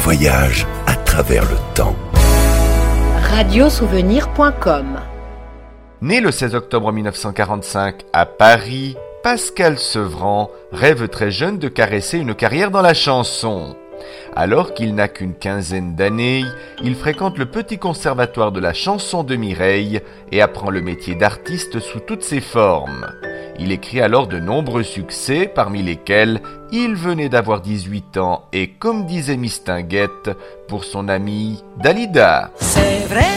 voyage à travers le temps. Radiosouvenir.com. Né le 16 octobre 1945 à Paris, Pascal Sevran rêve très jeune de caresser une carrière dans la chanson. Alors qu'il n'a qu'une quinzaine d'années, il fréquente le petit conservatoire de la chanson de Mireille et apprend le métier d'artiste sous toutes ses formes. Il écrit alors de nombreux succès, parmi lesquels il venait d'avoir 18 ans et comme disait Mistinguett pour son amie Dalida. C'est vrai